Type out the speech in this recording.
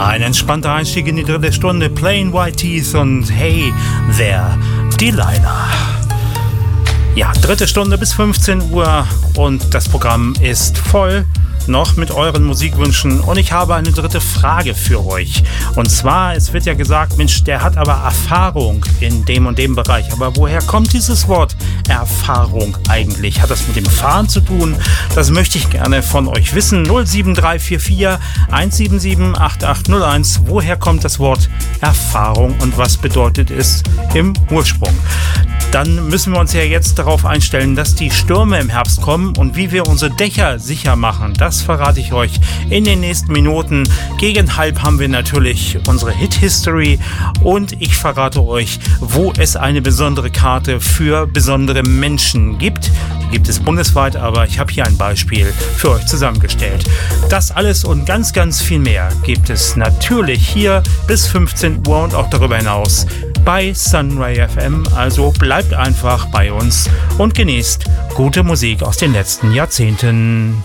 Ein entspannter Einstieg in die dritte Stunde. Plain White Teeth und Hey There, Delilah. Ja, dritte Stunde bis 15 Uhr und das Programm ist voll. Noch mit euren Musikwünschen und ich habe eine dritte Frage für euch. Und zwar, es wird ja gesagt, Mensch, der hat aber Erfahrung in dem und dem Bereich. Aber woher kommt dieses Wort Erfahrung eigentlich? Hat das mit dem Fahren zu tun? Das möchte ich gerne von euch wissen. 07344 177 8801. Woher kommt das Wort Erfahrung und was bedeutet es im Ursprung? Dann müssen wir uns ja jetzt darauf einstellen, dass die Stürme im Herbst kommen und wie wir unsere Dächer sicher machen. Das verrate ich euch in den nächsten Minuten. Gegen halb haben wir natürlich unsere Hit-History und ich verrate euch, wo es eine besondere Karte für besondere Menschen gibt. Die gibt es bundesweit, aber ich habe hier ein Beispiel für euch zusammengestellt. Das alles und ganz, ganz viel mehr gibt es natürlich hier bis 15 Uhr und auch darüber hinaus bei Sunray FM. Also bleibt einfach bei uns und genießt gute Musik aus den letzten Jahrzehnten.